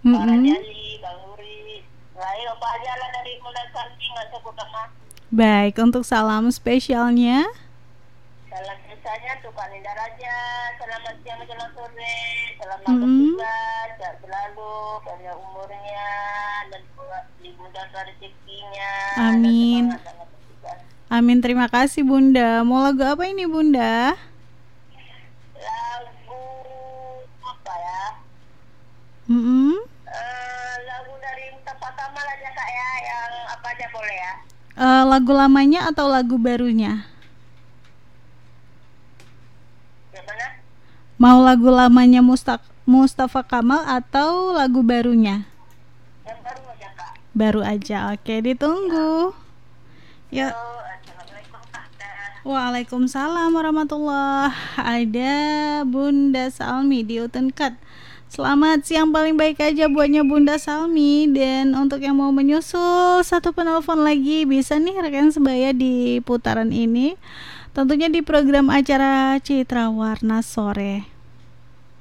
Bang Mm-mm. Rajali, Bang Nuri. Lain apa aja lah dari mulai Santi nggak sebut nama. Baik, untuk salam spesialnya. Salam misalnya untuk Kak Linda Raja, selamat siang menjelang sore, selamat Mm-mm. bertugas, sehat selalu, panjang umurnya, dan dimudahkan rezekinya, dan Amin. semangat dalam bertugas. Amin, terima kasih Bunda. Mau lagu apa ini Bunda? Lagu apa ya? Mm-mm. Lagu dari Mustafa Kamal aja Kak ya, yang apa aja boleh ya? Lagu lamanya atau lagu barunya? Yang mana? Mau lagu lamanya Mustafa Kamal atau lagu barunya? Yang baru aja Kak. Baru aja, oke, ditunggu. Yo, Ya. assalamualaikum Kak. Waalaikumsalam warahmatullah. Ada Bunda Salmi di Utenkat. Selamat siang paling baik aja buatnya Bunda Salmi. Dan untuk yang mau menyusul satu penelpon lagi, bisa nih rekan sebaya di putaran ini. Tentunya di program acara Citra Warna Sore.